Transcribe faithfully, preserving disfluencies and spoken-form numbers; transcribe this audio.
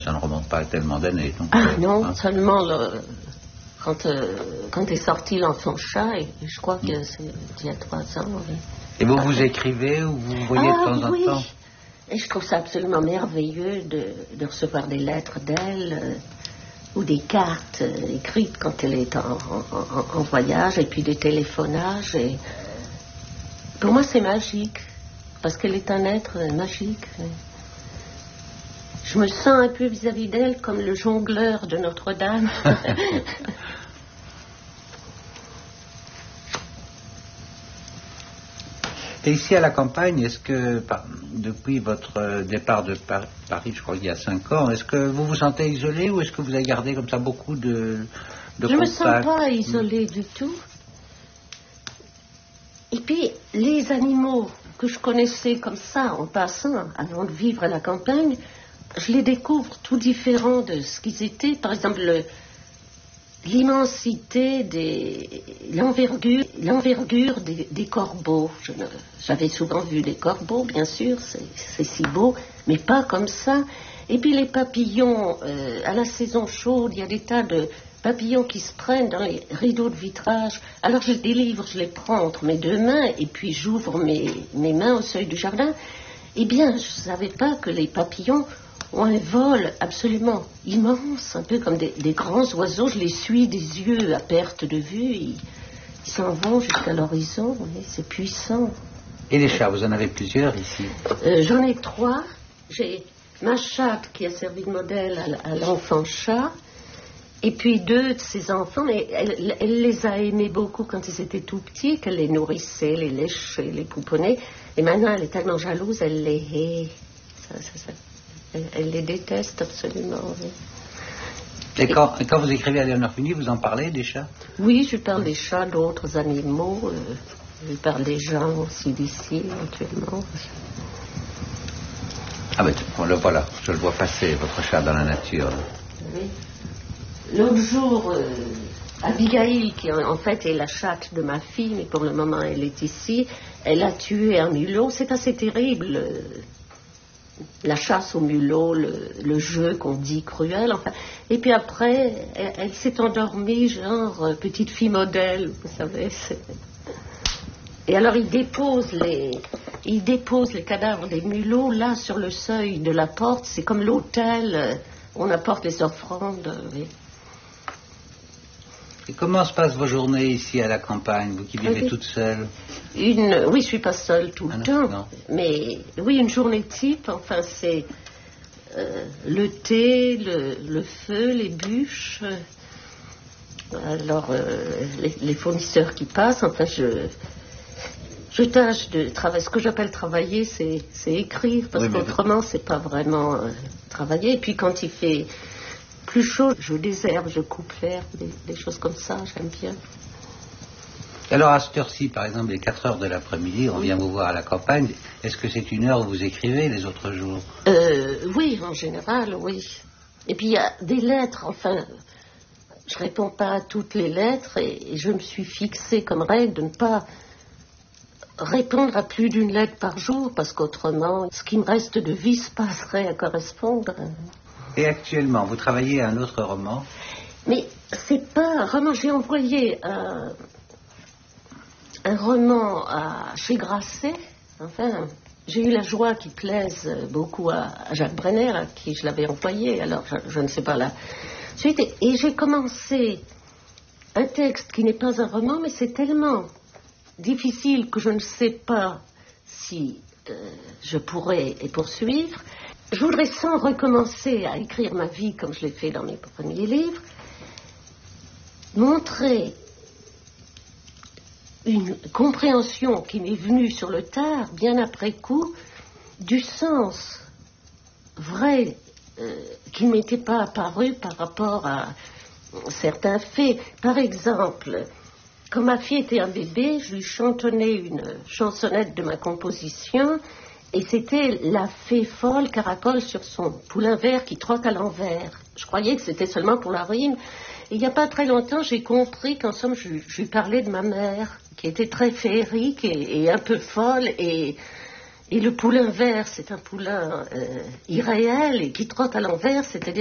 Ça ne remonte pas tellement d'années. Donc, ah euh, non, hein. seulement le, quand, euh, quand est sorti L'Enfant Chat, et je crois que Mm. c'est il y a trois ans. Oui. Et vous, Ah, vous écrivez ou vous voyez ah, de temps oui. en temps? Et je trouve ça absolument merveilleux de, de recevoir des lettres d'elle euh, ou des cartes euh, écrites quand elle est en, en, en voyage, et puis des téléphonages. Et pour moi, c'est magique, parce qu'elle est un être magique. Je me sens un peu vis-à-vis d'elle comme le jongleur de Notre-Dame. Et ici à la campagne, est-ce que par, depuis votre départ de Par- Paris, je crois qu'il y a cinq ans, est-ce que vous vous sentez isolé ou est-ce que vous avez gardé comme ça beaucoup de, de Je ne me contacts? sens pas isolée du tout. Et puis, les animaux que je connaissais comme ça, en passant, avant de vivre à la campagne, je les découvre tout différents de ce qu'ils étaient. Par exemple, le, l'immensité des... l'envergure, l'envergure des, des corbeaux. Je ne, j'avais souvent vu des corbeaux, bien sûr, c'est, c'est si beau, mais pas comme ça. Et puis les papillons, euh, à la saison chaude, il y a des tas de papillons qui se prennent dans les rideaux de vitrage. Alors je les délivre, je les prends entre mes deux mains, et puis j'ouvre mes, mes mains au seuil du jardin. Eh bien, je ne savais pas que les papillons ont un vol absolument immense, un peu comme des, des grands oiseaux. Je les suis des yeux à perte de vue. Ils, ils s'en vont jusqu'à l'horizon. Oui, c'est puissant. Et les chats, vous en avez plusieurs ici? euh, J'en ai trois. J'ai ma chatte qui a servi de modèle à, à l'enfant chat. Et puis deux de ses enfants. Mais elle, elle les a aimés beaucoup quand ils étaient tout petits, qu'elle les nourrissait, les léchait, les pouponnait. Et maintenant, elle est tellement jalouse, elle les hait. Ça, ça, ça. Elle, elle les déteste absolument, oui. Et quand, et quand vous écrivez à Léonore Fugny, vous en parlez des chats? Oui, je parle des chats, d'autres animaux. Euh, je parle des gens aussi d'ici, éventuellement. Ah ben, bon, le voilà, je le vois passer, votre chat dans la nature. Oui. L'autre jour, euh, Abigail, qui en fait est la chatte de ma fille, mais pour le moment elle est ici, elle a tué un mulot. C'est assez terrible. Euh, la chasse au mulot, le, le jeu qu'on dit cruel, enfin. Et puis après, elle, elle s'est endormie, genre euh, petite fille modèle, vous savez. C'est... Et alors il dépose les, il dépose les cadavres des mulots là sur le seuil de la porte. C'est comme l'hôtel, euh, on apporte les offrandes. Euh, oui. Et comment se passent vos journées ici à la campagne, vous qui vivez Oui. toute seule? Une, oui, je suis pas seule tout le Ah non, temps, non. mais oui, une journée type. Enfin, c'est euh, le thé, le, le feu, les bûches. Alors, euh, les, les fournisseurs qui passent. Enfin, je, je tâche de travailler. Ce que j'appelle travailler, c'est, c'est écrire, parce Oui, mais qu'autrement, c'est pas vraiment euh, travailler. Et puis, quand il fait plus chaud, je désherbe, je coupe l'herbe, des, des choses comme ça. J'aime bien. Alors à cette heure-ci, par exemple, les quatre heures de l'après-midi, on vient vous voir à la campagne. Est-ce que c'est une heure où vous écrivez les autres jours? euh, Oui, en général, oui. Et puis il y a des lettres, enfin, je réponds pas à toutes les lettres, et, et je me suis fixée comme règle de ne pas répondre à plus d'une lettre par jour, parce qu'autrement, ce qui me reste de vie se passerait à correspondre. Et actuellement, vous travaillez à un autre roman? Mais c'est pas un roman, j'ai envoyé un... un roman à, chez Grasset. Enfin, j'ai eu la joie qu'il plaise beaucoup à, à Jacques Brenner, à qui je l'avais envoyé, alors je, je ne sais pas la suite. Et, et j'ai commencé un texte qui n'est pas un roman, mais c'est tellement difficile que je ne sais pas si euh, je pourrais y poursuivre. Je voudrais, sans recommencer à écrire ma vie comme je l'ai fait dans mes premiers livres, montrer une compréhension qui m'est venue sur le tard, bien après coup, du sens vrai euh, qui ne m'était pas apparu par rapport à certains faits. Par exemple, quand ma fille était un bébé, je lui chantonnais une chansonnette de ma composition, et c'était la fée folle caracole sur son poulain vert qui trotte à l'envers. Je croyais que c'était seulement pour la rime. Et il n'y a pas très longtemps, j'ai compris qu'en somme, je, je lui parlais de ma mère, qui était très féerique et, et un peu folle, et, Et le poulain vert, c'est un poulain euh, irréel et qui trotte à l'envers, c'est-à-dire